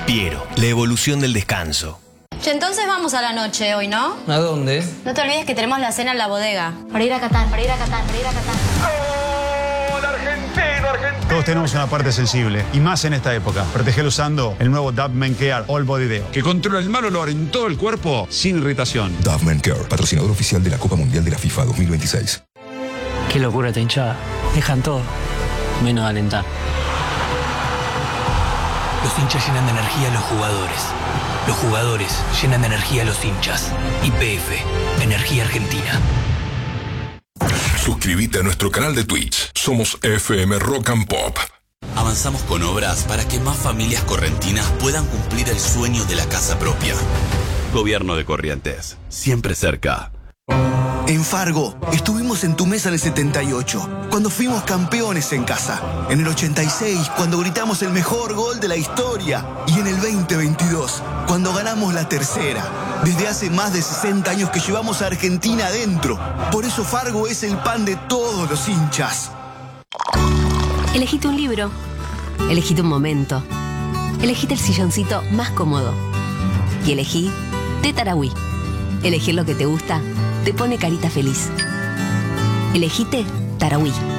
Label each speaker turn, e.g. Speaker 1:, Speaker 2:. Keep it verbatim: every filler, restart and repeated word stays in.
Speaker 1: Piero, la evolución del descanso.
Speaker 2: Che, entonces vamos a la noche hoy, ¿no?
Speaker 3: ¿A dónde?
Speaker 2: No te olvides que tenemos la cena en la bodega. Para ir a Qatar, para ir a Qatar, para ir a Qatar.
Speaker 4: ¡Gol argentino, argentino!
Speaker 5: Todos tenemos una parte sensible, y más en esta época. Protegelo usando el nuevo Dove Men Care All Body Deo, que controla el mal olor en todo el cuerpo sin irritación.
Speaker 6: Dove Men Care, patrocinador oficial de la Copa Mundial de la FIFA dos mil veintiséis.
Speaker 7: Qué locura esta hinchada. Dejan todo, menos alentar.
Speaker 8: Los hinchas llenan de energía a los jugadores. Los jugadores llenan de energía a los hinchas. Y P F, Energía Argentina.
Speaker 9: Suscríbete a nuestro canal de Twitch. Somos F M Rock and Pop.
Speaker 10: Avanzamos con obras para que más familias correntinas puedan cumplir el sueño de la casa propia. Gobierno de Corrientes, siempre cerca.
Speaker 11: En Fargo, estuvimos en tu mesa en el setenta y ocho, cuando fuimos campeones en casa. En el ochenta y seis, cuando gritamos el mejor gol de la historia. Y en el veinte veintidós, cuando ganamos la tercera. Desde hace más de sesenta años que llevamos a Argentina adentro. Por eso Fargo es el pan de todos los hinchas.
Speaker 12: Elegite un libro. Elegite un momento. Elegite el silloncito más cómodo. Y elegí de Tarahui. Elegir lo que te gusta te pone carita feliz. Elegite Tarahui.